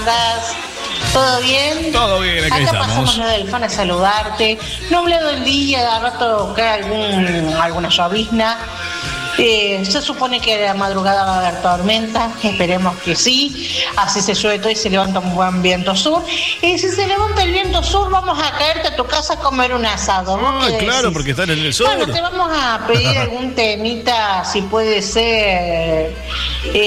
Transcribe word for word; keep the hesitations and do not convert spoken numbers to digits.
¿Todo bien? Todo bien, aquí Acá estamos. pasamos lo del fan a saludarte. Nublado el día, de rato cae algún, alguna llovizna. Eh, se supone que de la madrugada va a haber tormenta, esperemos que sí, así se llueve todo y se levanta un buen viento sur. Y si se levanta el viento sur, vamos a caerte a tu casa a comer un asado. Ah, claro, decís? Porque están en el sur. Bueno, te vamos a pedir algún temita, si puede ser. Eh,